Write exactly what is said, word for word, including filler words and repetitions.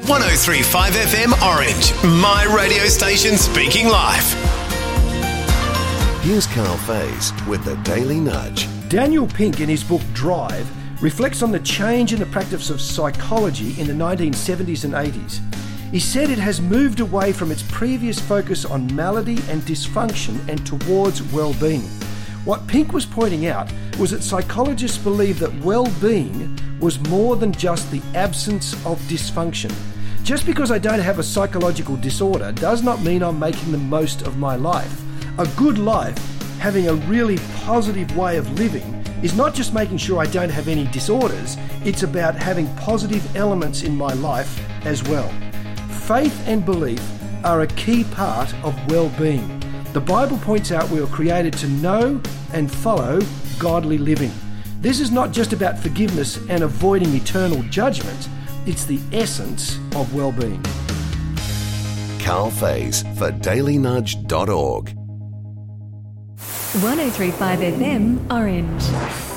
one oh three point five F M Orange, my radio station speaking life. Here's Carl Faze with the Daily Nudge. Daniel Pink, in his book Drive, reflects on the change in the practice of psychology in the nineteen seventies and eighties. He said it has moved away from its previous focus on malady and dysfunction and towards well-being. What Pink was pointing out was that psychologists believed that well-being was more than just the absence of dysfunction. Just because I don't have a psychological disorder does not mean I'm making the most of my life. A good life, having a really positive way of living, is not just making sure I don't have any disorders, it's about having positive elements in my life as well. Faith and belief are a key part of well-being. The Bible points out we were created to know and follow godly living. This is not just about forgiveness and avoiding eternal judgment, it's the essence of well-being. Carl Faze for daily nudge dot org. one oh three point five F M Orange.